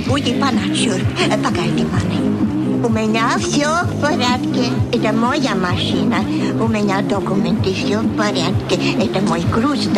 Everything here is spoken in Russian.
Уйди поначур. Погоди, Маны. У меня все в порядке. Это моя машина. У меня документы все в порядке. Это мой груз.